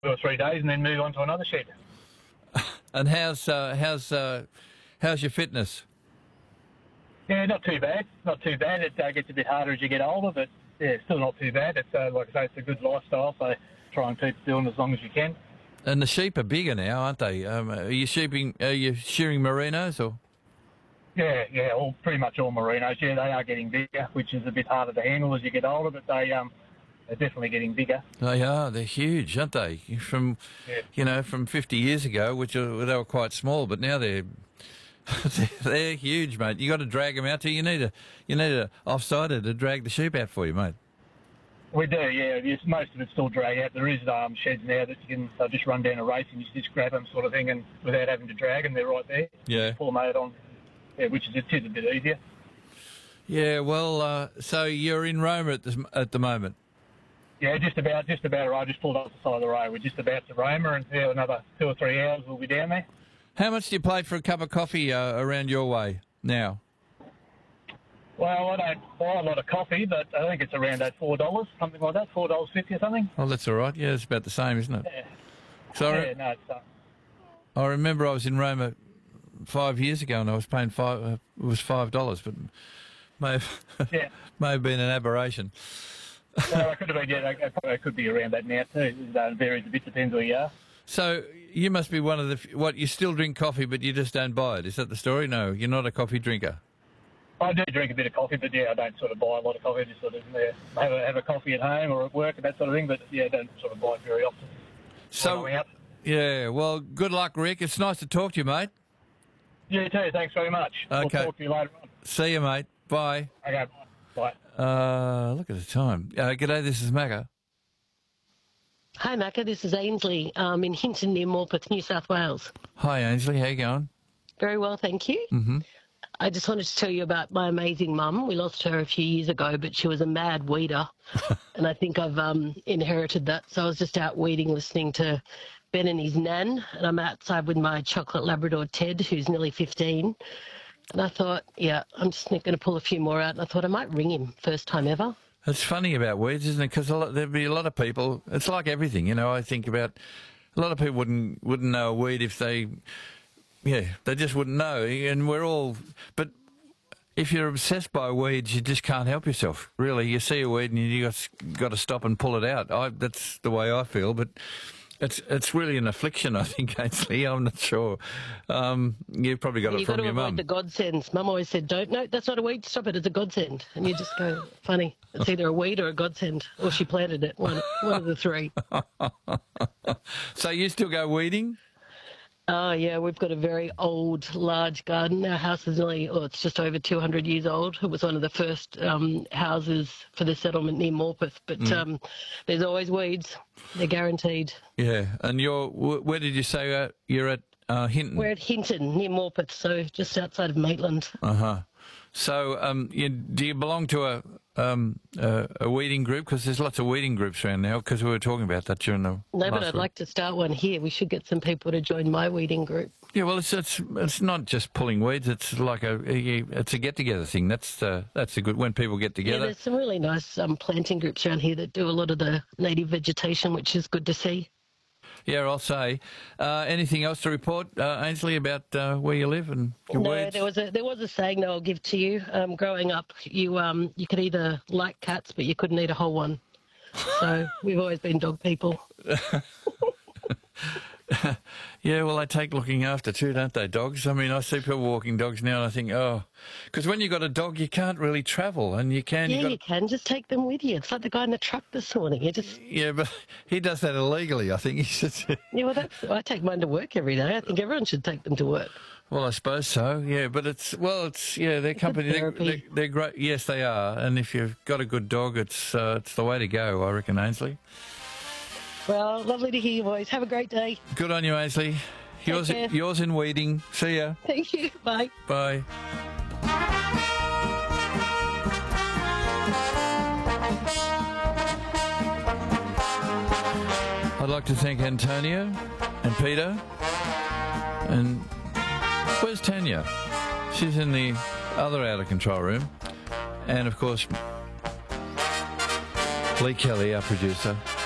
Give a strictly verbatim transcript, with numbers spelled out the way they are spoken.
or three days and then move on to another shed. And how's uh, how's uh, how's your fitness? Yeah, not too bad. Not too bad. It uh, gets a bit harder as you get older, but yeah, still not too bad. It's uh, like I say, it's a good lifestyle, so try and keep doing as long as you can. And the sheep are bigger now, aren't they? Um, are you sheeping? Are you shearing merinos or? Yeah, yeah, all pretty much all merinos. Yeah, they are getting bigger, which is a bit harder to handle as you get older, but they um they're definitely getting bigger. They are. They're huge, aren't they? From, Yeah. you know, from fifty years ago, which are, they were quite small, but now they're they're huge, mate. You got to drag them out. To you need a you need a offsider to drag the sheep out for you, mate. We do, yeah. Yes, most of it's still drag out. There is um, sheds now that you can uh, just run down a race and you just grab them, sort of thing, and without having to drag them, they're right there. Yeah. Pull them out on, yeah, which is, it is a bit easier. Yeah. Well, uh, so you're in Roma at the at the moment. Yeah, just about, just about. Right, I just pulled off the side of the road. We're just about to Roma, and yeah, another two or three hours we'll be down there. How much do you pay for a cup of coffee uh, around your way now? Well, I don't buy a lot of coffee, but I think it's around that four dollars, something like that, four dollars fifty or something. Oh, that's all right. Yeah, it's about the same, isn't it? Yeah. So I, Yeah, re- no, it's, uh, I remember I was in Roma five years ago, and I was paying five. Uh, it was five dollars, but may have yeah. may have been an aberration. Well, I could have been, yeah, it probably could be around that now too. It uh, varies a bit, depends where you are. So you must be one of the f- what? You still drink coffee, but you just don't buy it. Is that the story? No, you're not a coffee drinker. I do drink a bit of coffee, but yeah, I don't sort of buy a lot of coffee. I just sort of yeah, have a have a coffee at home or at work and that sort of thing. But yeah, I don't sort of buy it very often. So When I'm out. yeah, well, good luck, Rick. It's nice to talk to you, mate. You too. Thanks very much. We'll Okay. talk to you later on. See you, mate. Bye. Okay. Bye. Uh, look at the time. Uh, g'day, this is Macca. Hi, Macca. This is Ainsley um, in Hinton near Morpeth, New South Wales. Hi, Ainsley. How you going? Very well, thank you. Mm-hmm. I just wanted to tell you about my amazing mum. We lost her a few years ago, but she was a mad weeder, and I think I've um, inherited that. So I was just out weeding, listening to Ben and his nan, and I'm outside with my chocolate Labrador Ted, who's nearly fifteen. And I thought, yeah, I'm just going to pull a few more out, and I thought I might ring him, first time ever. It's funny about weeds, isn't it? Because there'd be a lot of people. It's like everything, you know. I think about a lot of people wouldn't wouldn't know a weed if they, yeah, they just wouldn't know. And we're all, but if you're obsessed by weeds, you just can't help yourself. Really, you see a weed and you got got to stop and pull it out. I, that's the way I feel, but. It's it's really an affliction, I think, Ainsley. I'm not sure. Um, you've probably got You've it from got to your avoid mum. the godsends. Mum always said, don't, no, that's not a weed, stop it, it's a godsend. And you just go, funny, it's either a weed or a godsend, or she planted it, one, one of the three. So you still go weeding? Oh, yeah, we've got a very old, large garden. Our house is nearly, oh, it's just over two hundred years old. It was one of the first um, houses for the settlement near Morpeth. But Mm. um, there's always weeds. They're guaranteed. Yeah. And you're, wh- where did you say uh, you're at uh, Hinton? We're at Hinton, near Morpeth, so just outside of Maitland. Uh-huh. So um, you, do you belong to a um, a, a weeding group? Because there's lots of weeding groups around now, because we were talking about that during the No, but last I'd week. like to start one here. We should get some people to join my weeding group. Yeah, well, it's it's it's not just pulling weeds. It's like a, a it's a get together thing. That's uh, that's a good when people get Yeah, together. there's some really nice um, planting groups around here that do a lot of the native vegetation, which is good to see. Yeah, I'll say. Uh, anything else to report, uh, Ainsley, about uh, where you live and your No, weeds? there was a there was a saying that I'll give to you. Um, growing up, you um you could either like cats, but you couldn't eat a whole one. So we've always been dog people. Yeah, well, they take looking after too, don't they, dogs? I mean, I see people walking dogs now and I think, oh, because when you've got a dog, you can't really travel and you can. Yeah, you got, you can just take them with you. It's like the guy in the truck this morning. You just Yeah, but he does that illegally, I think. He says, yeah, well, that's I take mine to work every day. I think everyone should take them to work. well, I suppose so, yeah, but it's, well, it's, yeah, they're company, they're, therapy. they're, they're great. Yes, they are. And if you've got a good dog, it's, uh, it's the way to go, I reckon, Ainsley. Well, lovely to hear your voice. Have a great day. Good on you, Ainsley. Yours, care. yours in weeding. See ya. Thank you. Bye. Bye. I'd like to thank Antonio and Peter. And where's Tanya? She's in the other out of control room. And of course, Lee Kelly, our producer.